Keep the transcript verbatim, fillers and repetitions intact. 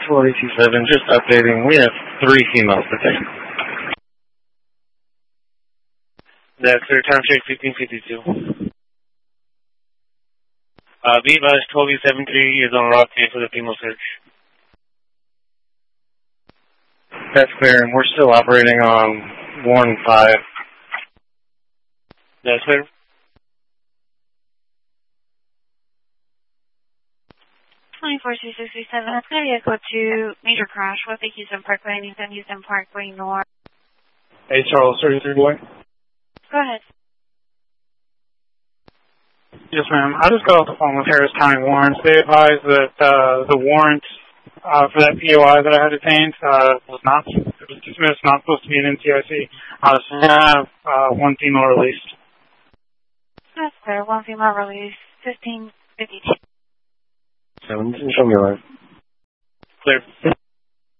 Control A T seven, just updating. We have three females today. That's their time check fifteen fifty-two. Uh, Viva twelve E seventy-three is on route for the female search. That's clear, and we're still operating on Warren five. That's clear. twenty-four C sixty-seven, that's going to be a code two major crash with the Houston Parkway, Houston, Houston Parkway North. Hey, Charles, thirty-three boy. Go ahead. Yes, ma'am. I just got off the phone with Harris County warrants. They advised that uh, the warrant uh, for that P O I that I had detained uh, was not, it was dismissed, not supposed to be an N C I C. Uh, so I have uh, one female released. That's clear. One female release, fifteen fifty-two. Seven, show me live. Clear.